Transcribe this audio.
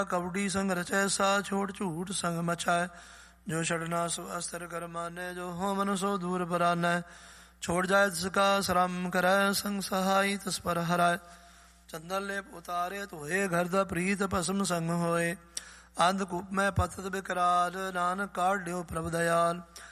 कबड्डी संग रचै सा छोट झूठ संग मचाए। जो छड़ना सो अस्त्र कर माने, जो हो मन सो दूर बरानै। छोड़ जाए जिसका श्रम करे, संग सहाय तस पर हराए। चंदन लेप उतारे तोहे, घरदा प्रीत भस्म संग होए। अंधकूप में पतत बिकराल, नानक काट ल्यो प्रभ दयाल।